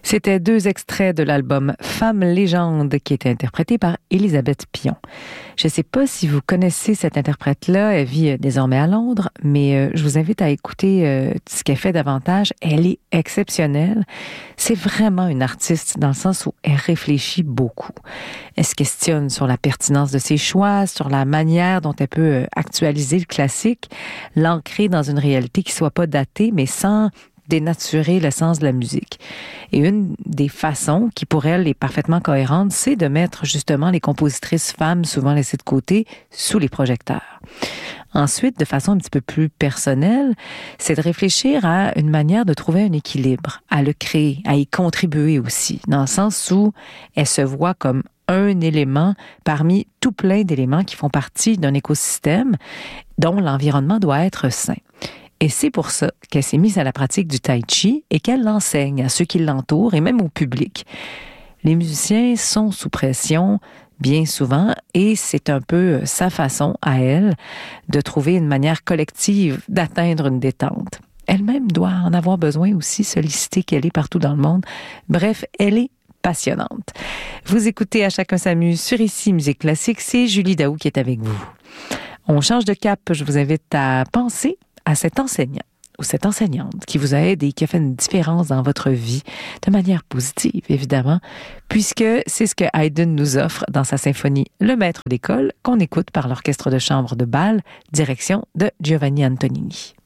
C'était 2 extraits de l'album Femme légende qui était interprété par Élisabeth Pion. Je ne sais pas si vous connaissez cette interprète-là, elle vit désormais à Londres, mais je vous invite à écouter ce qu'elle fait davantage. Elle est exceptionnelle. C'est vraiment une artiste dans le sens où elle réfléchit beaucoup. Elle se questionne sur la pertinence de ses choix, sur la manière dont elle peut actualiser le classique, l'ancrer dans une réalité qui soit pas datée, mais sans dénaturer l'essence de la musique. Et une des façons qui, pour elle, est parfaitement cohérente, c'est de mettre justement les compositrices femmes, souvent laissées de côté, sous les projecteurs. Ensuite, de façon un petit peu plus personnelle, c'est de réfléchir à une manière de trouver un équilibre, à le créer, à y contribuer aussi, dans le sens où elle se voit comme un élément parmi tout plein d'éléments qui font partie d'un écosystème dont l'environnement doit être sain. Et c'est pour ça qu'elle s'est mise à la pratique du tai chi et qu'elle l'enseigne à ceux qui l'entourent et même au public. Les musiciens sont sous pression bien souvent et c'est un peu sa façon à elle de trouver une manière collective d'atteindre une détente. Elle-même doit en avoir besoin aussi, solliciter qu'elle est partout dans le monde. Bref, elle est passionnante. Vous écoutez À chacun s'amuse sur ICI Musique Classique, c'est Julie Daou qui est avec vous. On change de cap, je vous invite à penser à cet enseignant ou cette enseignante qui vous aide et qui a fait une différence dans votre vie de manière positive, évidemment, puisque c'est ce que Haydn nous offre dans sa symphonie Le Maître d'école, qu'on écoute par l'Orchestre de chambre de Bâle, direction de Giovanni Antonini.